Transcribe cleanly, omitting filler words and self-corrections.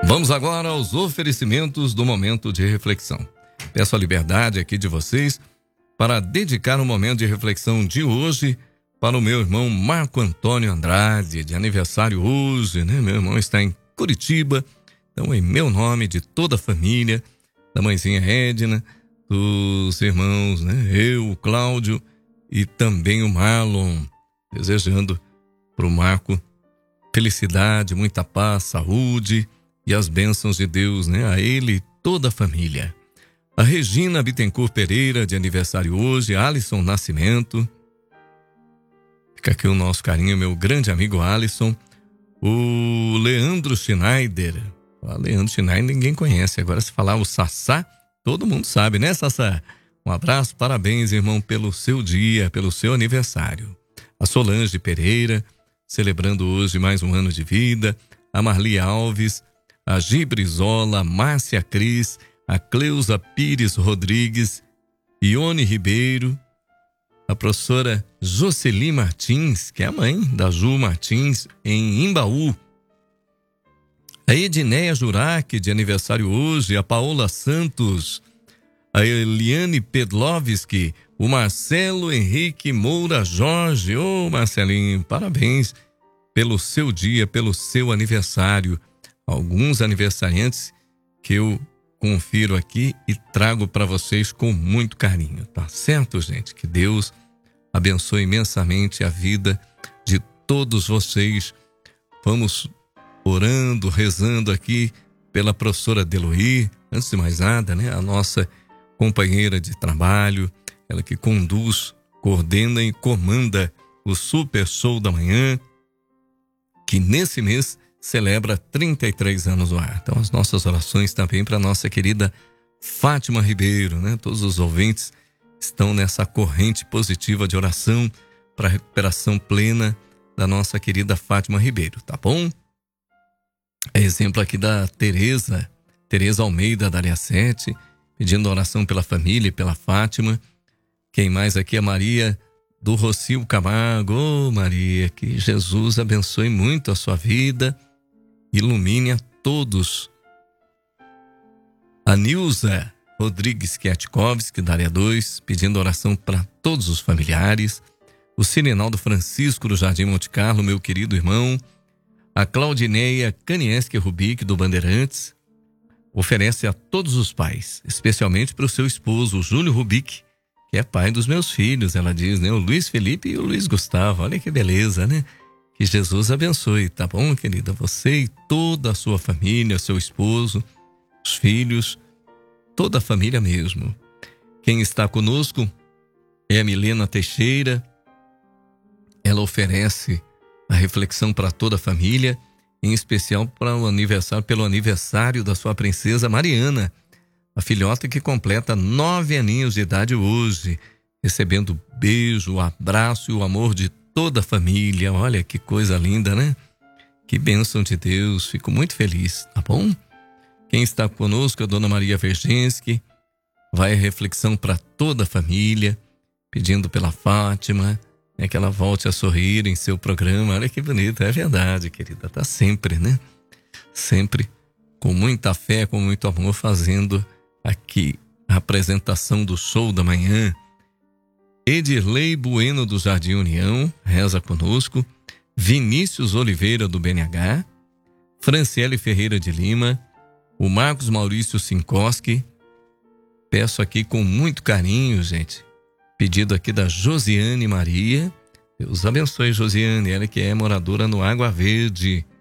Vamos agora aos oferecimentos do momento de reflexão. Peço a liberdade aqui de vocês para dedicar o momento de reflexão de hoje para o meu irmão Marco Antônio Andrade, de aniversário hoje, né? Meu irmão está em Curitiba, então em meu nome, de toda a família, da mãezinha Edna, dos irmãos, né? Eu, o Cláudio e também o Marlon, desejando para o Marco felicidade, muita paz, saúde e as bênçãos de Deus, né? A ele e toda a família. A Regina Bittencourt Pereira, de aniversário hoje, Alisson Nascimento. Fica aqui o nosso carinho, meu grande amigo Alisson. O Leandro Schneider. O Leandro Schneider ninguém conhece. Agora, se falar o Sassá, todo mundo sabe, né, Sassá? Um abraço, parabéns, irmão, pelo seu dia, pelo seu aniversário. A Solange Pereira, celebrando hoje mais um ano de vida. A Marli Alves, a Gibrizola, a Márcia Cris, a Cleusa Pires Rodrigues, Ione Ribeiro, a professora Jocely Martins, que é a mãe da Ju Martins, em Imbaú. A Edneia Jurac, de aniversário hoje, a Paola Santos, a Eliane Pedlovski, o Marcelo Henrique Moura Jorge. Ô, Marcelinho, parabéns pelo seu dia, pelo seu aniversário. Alguns aniversariantes que eu confiro aqui e trago para vocês com muito carinho, tá certo, gente? Que Deus abençoe imensamente a vida de todos vocês. Vamos orando, rezando aqui pela professora Deloí, antes de mais nada, né? A nossa companheira de trabalho, ela que conduz, coordena e comanda o Super Show da Manhã, que nesse mês celebra 33 anos no ar. Então, as nossas orações também para a nossa querida Fátima Ribeiro, né? Todos os ouvintes estão nessa corrente positiva de oração para a recuperação plena da nossa querida Fátima Ribeiro, tá bom? É exemplo aqui da Tereza Almeida, da área 7, pedindo oração pela família e pela Fátima. Quem mais aqui? A Maria do Rocio Camargo. Ô, Maria, que Jesus abençoe muito a sua vida, ilumine a todos. A Nilza Rodrigues Kiatkovski, da área 2, pedindo oração para todos os familiares. O Cirinaldo Francisco, do Jardim Monte Carlo, meu querido irmão. A Claudineia Kanieski Rubik, do Bandeirantes, oferece a todos os pais, especialmente para o seu esposo, o Júlio Rubik, que é pai dos meus filhos, ela diz, né? O Luiz Felipe e o Luiz Gustavo. Olha que beleza, né? Que Jesus abençoe, tá bom, querida? Você e toda a sua família, seu esposo, os filhos, toda a família mesmo. Quem está conosco é a Milena Teixeira. Ela oferece a reflexão para toda a família, em especial para pelo aniversário da sua princesa Mariana, a filhota que completa 9 aninhos de idade hoje, recebendo beijo, o abraço e o amor de toda a família. Olha que coisa linda, né? Que bênção de Deus, fico muito feliz, tá bom? Quem está conosco é a Dona Maria Vergensky, vai a reflexão para toda a família, pedindo pela Fátima, que ela volte a sorrir em seu programa. Olha que bonito, é verdade, querida, tá sempre, né? Sempre com muita fé, com muito amor, fazendo aqui a apresentação do Show da Manhã. Edirley Bueno, do Jardim União, reza conosco. Vinícius Oliveira, do BNH. Franciele Ferreira de Lima. O Marcos Maurício Sinkoski. Peço aqui com muito carinho, gente, pedido aqui da Josiane Maria. Deus abençoe, Josiane, ela que é moradora no Água Verde.